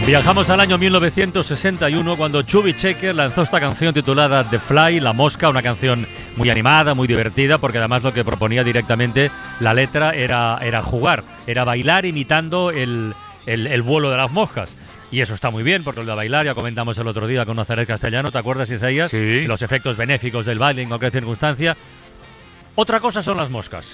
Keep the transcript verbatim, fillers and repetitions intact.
Viajamos al año mil novecientos sesenta y uno cuando Chubby Checker lanzó esta canción titulada The Fly, La Mosca, una canción muy animada, muy divertida, porque además lo que proponía directamente la letra era, era jugar, era bailar imitando el, el, el vuelo de las moscas. Y eso está muy bien, porque lo de bailar, ya comentamos el otro día con Nazaret Castellano, ¿te acuerdas, Isaías? Sí. Los efectos benéficos del baile en cualquier circunstancia. Otra cosa son las moscas.